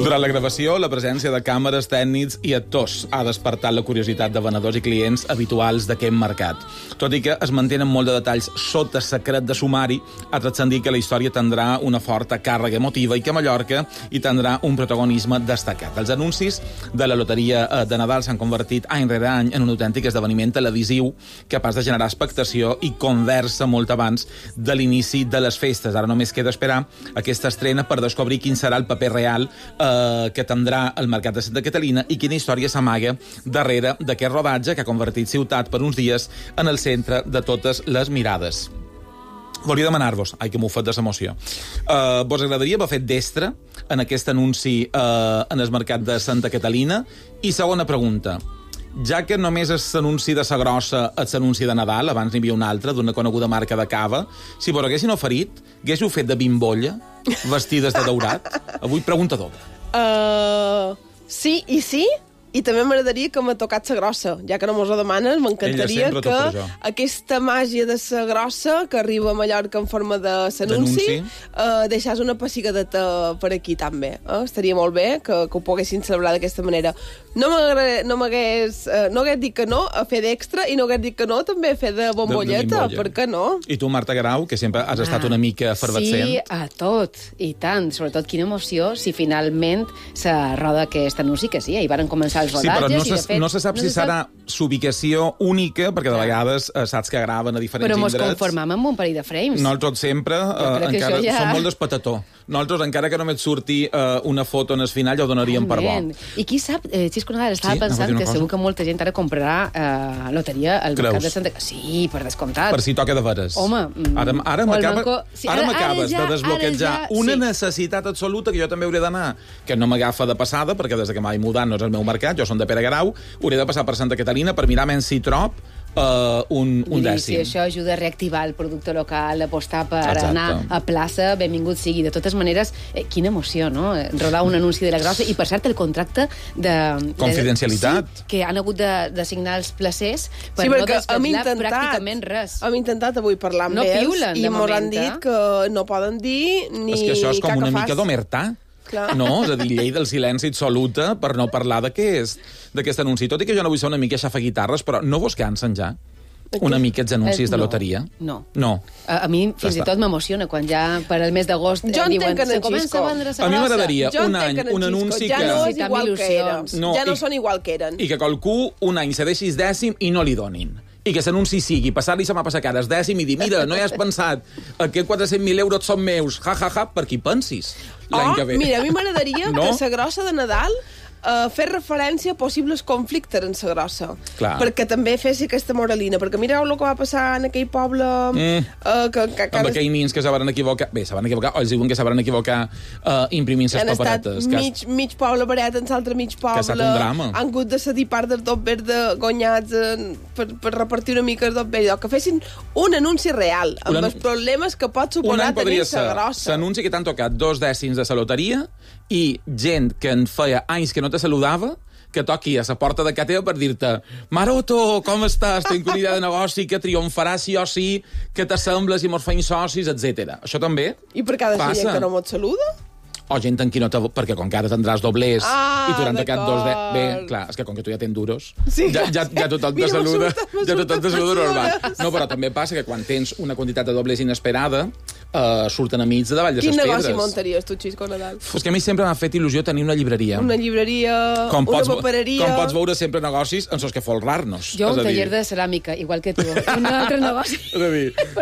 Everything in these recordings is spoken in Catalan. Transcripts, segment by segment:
Durant la gravació, la presència de càmeres, tècnics i actors ha despertat la curiositat de venedors i clients habituals d'aquest mercat. Tot i que es mantenen molt de detalls sota secret de sumari, ha transcendit que la història tindrà una forta càrrega emotiva i que Mallorca hi tindrà un protagonisme destacat. Els anuncis de la loteria de Nadal s'han convertit any rere any en un autèntic esdeveniment televisiu capaç de generar expectació i conversa molt abans de l'inici de les festes. Ara només queda esperar aquesta estrena per descobrir quin serà el paper real que tindrà el mercat de Santa Catalina i quina història s'amaga darrere d'aquest rodatge que ha convertit ciutat per uns dies en el centre de totes les mirades. Volia demanar-vos, ai que m'ho fet de l'emoció, vos agradaria haver fet d'extra en aquest anunci en el mercat de Santa Catalina? I segona pregunta, ja que només és l'anunci de sa grossa és l'anunci de Nadal, abans n'hi havia un altre, d'una coneguda marca de cava, si vos haguessin oferit, haguéssiu fet de bimbolla, vestides de daurat? Avui pregunta doble. Sí i sí, i també m'agradaria que m'ha tocat sa grossa. Ja que no mos ho demanes, m'encantaria que aquesta màgia de sa grossa que arriba a Mallorca en forma de s'anunci deixàs una pessigadeta per aquí també. Estaria molt bé que ho poguessin celebrar d'aquesta manera. No hagués dit que no a fer d'extra i no hagués dit que no també a fer de bombolleta. Per què no? I tu, Marta Guerau, que sempre has estat una mica efervescent. Sí, a tot, i tant. Sobretot quina emoció si finalment se roda aquest anunci, que sí, hi van començar els rodatges. Sí, però no se sap si serà s'ubicació única, perquè de vegades saps que graven a diferents indrets. Però mos conformam amb un parell de frames. Nosaltres sempre encara som molt despatató. Nosaltres, encara que només surti una foto en el final, ja ho donaríem per bo. I qui sap, Xisco Nadal, estava pensant que segur que molta gent ara comprarà loteria al mercat de Santa... Sí, per descomptat. Per si toca de veres. Home... Ara m'acabes de desbloquejar una necessitat absoluta que jo també hauré d'anar, que no m'agafa de passada, perquè des que m'he mudat no és el meu mercat, jo som de Pere Guerau, hauré de passar per Santa Catalina per mirar menys si trob un dècim. Si això ajuda a reactivar el producte local, apostar per anar a plaça, benvingut sigui. De totes maneres, quina emoció, no? Rodar un anunci de la grossa. I, per cert, el contracte de... Confidencialitat. Sí, que han hagut de signar els placers per no desvetllar pràcticament res. Hem intentat avui parlar amb ells i m'ho han dit que no poden dir ni... És que això és com una mica d'omertà. No, és a dir, llei del silenci absoluta per no parlar d'aquest anunci. Tot i que jo no vull ser una mica xafaguitarres, però no vos cansen ja una mica els anuncis de loteria? No. A mi fins i tot m'emociona quan ja per al mes d'agost diuen se comença a vendre sa grossa. A mi m'agradaria un any, un anunci que... Ja no és igual que eren. Ja no són igual que eren. I que qualcú un any se deixi dècim i no li donin. I que s'anunci sigui, passar-li se m'ha passat cara el dècim i dir, mira, no hi has pensat que 400.000 euros són meus, per qui pensis l'any que ve. Mira, a mi m'agradaria que sa grossa de Nadal fer referència a possibles conflictes en sa grossa. Perquè també fes aquesta moralina. Perquè mireu el que va passar en aquell poble... Amb aquells nins que se van equivocar... Bé, se van equivocar, o els diuen que se van equivocar imprimint ses paperetes. Han estat mig poble paret en l'altre mig poble. Que ha estat un drama. Han hagut de cedir part del dot verd guanyats per repartir una mica el dot verd. Que fessin un anunci real, amb els problemes que pot suposar tenir sa grossa. S'anunci que t'han tocat 2 dècims de sa loteria i gent que en feia anys que no te saludava, que toqui a la porta de casa teva per dir-te Maroto, com estàs? Tinc una idea de negoci que triomfarà sí o sí, que t'assembles i mos feim socis, etc. Això també passa. I per cada gent que no mot saluda? O gent en qui no perquè com que ara tindràs doblers i tu n'han tocat 2 Bé, clar, és que com que tu ja tens duros, ja tothom te saluda, normal. No, però també passa que quan tens una quantitat de doblers inesperada, surten amics de davall de ses pedres. Quin negoci muntaries tu, Xisco Nadal? És que a mi sempre m'ha fet il·lusió tenir una llibreria. Una llibreria, una papereria... Com pots veure sempre negocis en sos que folrar-nos. Jo un taller de ceràmica, igual que tu. Un altre negoci. És a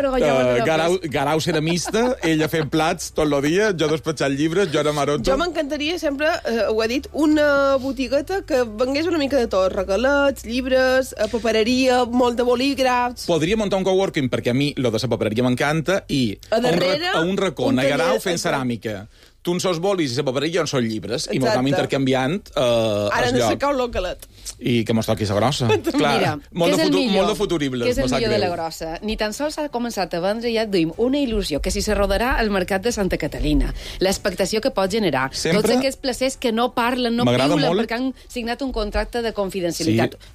dir, Garau ceramista, ella fent plats tot el dia, jo despatxant llibres, jo era Maroto. Jo m'encantaria sempre, ho he dit, una botigueta que vengués una mica de tot. Regalets, llibres, papereria, molt de bolígrafs... Podria muntar un coworking, perquè a mi lo de la papereria m'encanta, i a un racó, a Garau fent ceràmica. Tu en sos bolis i la papereria en són llibres. I mos vam intercanviant els llocs. Ara necessiteu localet. I que mos toqui la grossa. Mira, molt de futuribles. Què és el millor de la grossa? Ni tan sols s'ha començat a vendre i ja et duim una il·lusió, que si se rodarà al mercat de Santa Catalina. L'expectació que pot generar. Tots aquests placers que no parlen, no piulen, perquè han signat un contracte de confidencialitat.